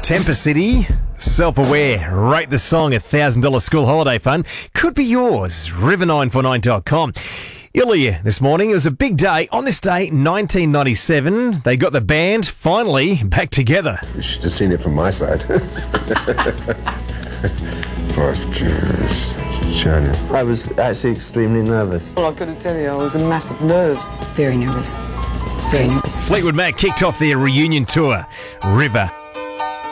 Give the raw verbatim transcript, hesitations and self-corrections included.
Temper City, Self-Aware. Rate the song, a one thousand dollars school holiday fund. Could be yours. river nine four nine dot com. Earlier this morning, it was a big day. On this day, nineteen ninety-seven, they got the band finally back together. You should have seen it from my side. Shining. I was actually extremely nervous. Well, I've got to tell you, I was in massive nerves. Very nervous. Very nervous. Fleetwood Mac kicked off their reunion tour. River